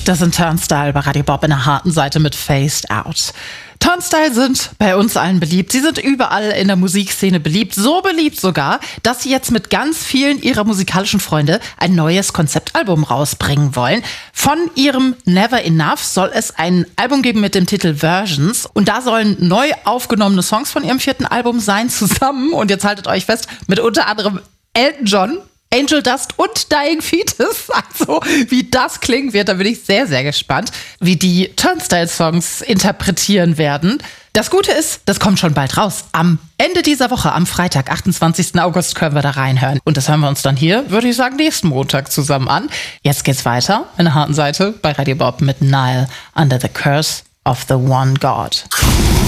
Das sind Turnstile bei Radio Bob in der harten Seite mit Phased Out. Turnstile sind bei uns allen beliebt. Sie sind überall in der Musikszene beliebt. So beliebt sogar, dass sie jetzt mit ganz vielen ihrer musikalischen Freunde ein neues Konzeptalbum rausbringen wollen. Von ihrem Never Enough soll es ein Album geben mit dem Titel Versions. Und da sollen neu aufgenommene Songs von ihrem 4. Album sein, zusammen, und jetzt haltet euch fest, mit unter anderem Elton John, Angel Dust und Dying Fetus. Also, wie das klingen wird, da bin ich sehr, sehr gespannt, wie die Turnstile-Songs interpretieren werden. Das Gute ist, das kommt schon bald raus. Am Ende dieser Woche, am Freitag, 28. August, können wir da reinhören. Und das hören wir uns dann hier, würde ich sagen, nächsten Montag zusammen an. Jetzt geht's weiter in der harten Seite bei Radio Bob mit Nile, Under the Curse of the One God.